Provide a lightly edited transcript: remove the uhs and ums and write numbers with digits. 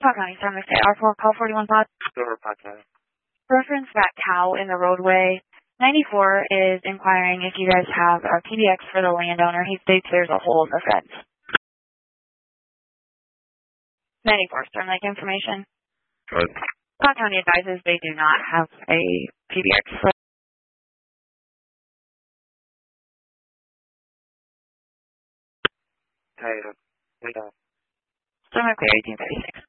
Pot County, San Jose, R4, call 41 Pot. Silver Pot County. Reference that cow in the roadway. 94 is inquiring if you guys have a PBX for the landowner. He states there's a hole in the fence. 94, Storm Lake information. Good. Pot County advises they do not have a PBX for Hey, Storm Lake 1836.